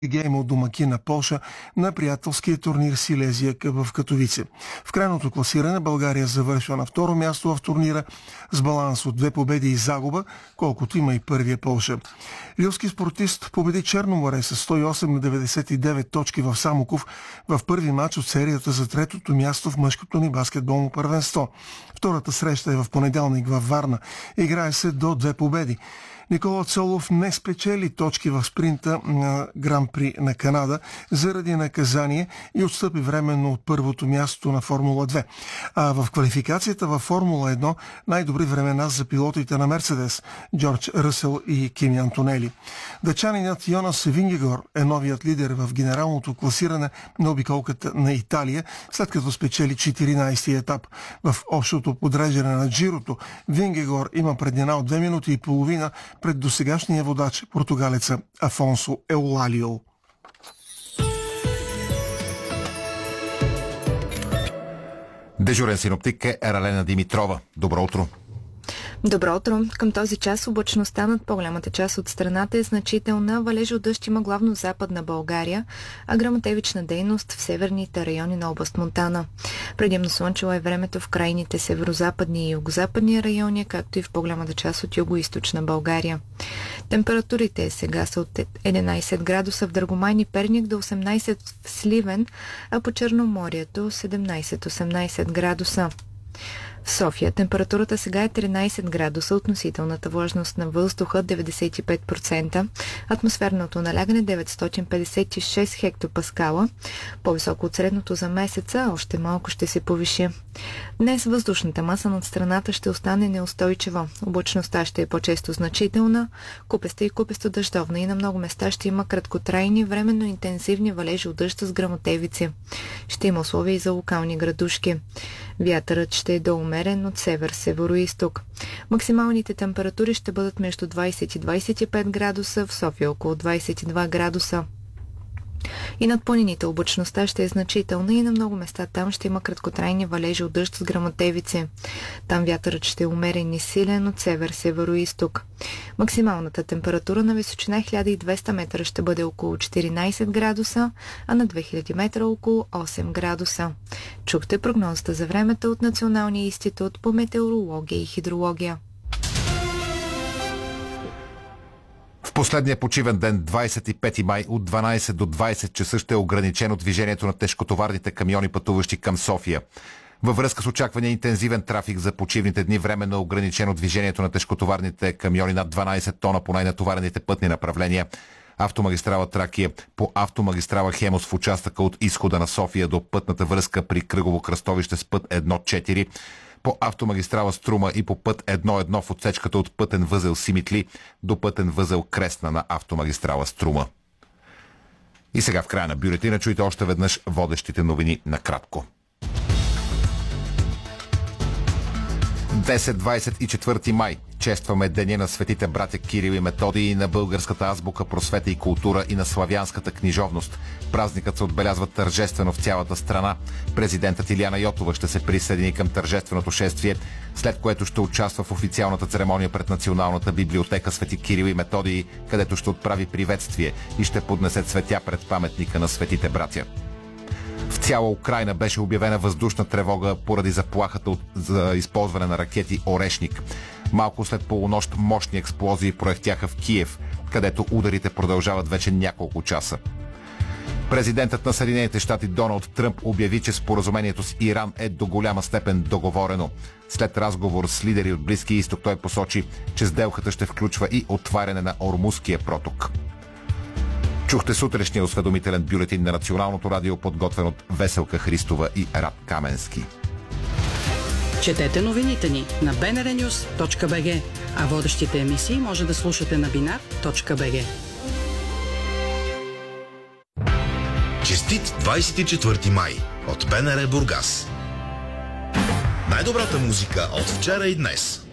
гейма от домакина Полша на приятелския турнир Силезия в Катовице. В крайното класиране България завършва на второ място в турнира с баланс от 2 победи и загуба, колкото има и първия Полша. Лилски спортист победи Черно море с 108 на 99 точки в Самоков в първи матч от серията за третото място в мъжкото ни баскетболно първенство. Втората среща е в понеделник във Варна. Играе се до 2 победи. Никола Цолов не спечели точки в спринта на Гран-при на Канада заради наказание и отстъпи временно от първото място на Формула 2. А в квалификацията във Формула 1 най-добри времена за пилотите на Мерцедес Джордж Ръсел и Кими Антонели. Дъчанинът Йонас Вингегор е новият лидер в генералното класиране на обиколката на Италия, след като спечели 14-ти етап. В общото подреждане на Джирото Вингегор има преднина от 2 минути и половина пред досегашния водач, португалеца Афонсо Еулалио. Дежурен синоптик е Ералена Димитрова. Добро утро! Добро утро! Към този час облачността над по-голямата част от страната е значителна. Валежи от дъжд има главно в западна България, а гръмотевична дейност в северните райони на област Монтана. Предимно слънчево е времето в крайните северозападни и югозападни райони, както и в по-голямата част от югоизточна България. Температурите сега са от 11 градуса в Драгоман и Перник до 18 в Сливен, а по Черноморието 17-18 градуса. В София температурата сега е 13 градуса, относителната влажност на въздуха 95%, атмосферното налягане 956 хектопаскала, по-високо от средното за месеца, още малко ще се повиши. Днес въздушната маса над страната ще остане неустойчива. Облачността ще е по-често значителна, купеста и купесто дъждовна и на много места ще има краткотрайни, временно интензивни валежи от дъжд с гръмотевици. Ще има условия и за локални градушки. Вятърът ще е до умерен от север-североизток. Максималните температури ще бъдат между 20 и 25 градуса, в София около 22 градуса. И над планините облачността ще е значителна и на много места там ще има краткотрайни валежи от дъжд с гръмотевици. Там вятърът ще е умерен и силен от север-североизток. Максималната температура на височина 1200 метра ще бъде около 14 градуса, а на 2000 метра около 8 градуса. Чухте прогнозата за времето от Националния институт по метеорология и хидрология. В последния почивен ден, 25 май, от 12 до 20 часа ще е ограничено движението на тежкотоварните камиони, пътуващи към София. Във връзка с очаквания интензивен трафик за почивните дни, временно е ограничено движението на тежкотоварните камиони над 12 тона по най-натоварените пътни направления. Автомагистрала Тракия, по автомагистрала Хемос в участъка от изхода на София до пътната връзка при кръгово кръстовище с път 1.4, по автомагистрала Струма и по път 1.1 в отсечката от пътен възел Симитли до пътен възел Кресна на автомагистрала Струма. И сега в края на бюлетина чуйте още веднъж водещите новини накратко. 10-24 май честваме Деня на светите братя Кирил и Методий, на българската азбука, просвета и култура и на славянската книжовност. Празникът се отбелязва тържествено в цялата страна. Президентът Илияна Йотова ще се присъедини към тържественото шествие, след което ще участва в официалната церемония пред Националната библиотека Свети Кирил и Методий, където ще отправи приветствие и ще поднесе цветя пред паметника на светите братя. В цяла Украйна беше обявена въздушна тревога поради заплахата за използване на ракети Орешник. Малко след полунощ мощни експлозии проехтяха в Киев, където ударите продължават вече няколко часа. Президентът на Съединените щати Доналд Тръмп обяви, че споразумението с Иран е до голяма степен договорено. След разговор с лидери от Близкия изток той посочи, че сделката ще включва и отваряне на Ормузския проток. Чухте сутрешния осведомителен бюлетин на Националното радио, подготвен от Веселка Христова и Рад Каменски. Четете новините ни на bnrnews.bg, а водещите емисии може да слушате на binar.bg. Честит 24 май от БНР Бургас. Най-добрата музика от вчера и днес.